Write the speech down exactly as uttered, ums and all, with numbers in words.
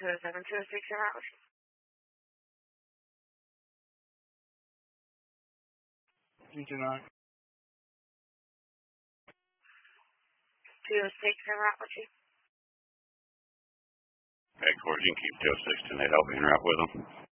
two oh seven, two oh six, and that was You do not. two oh six, and that was you. Headquarters, you can keep two oh six tonight. I'll be in route with them.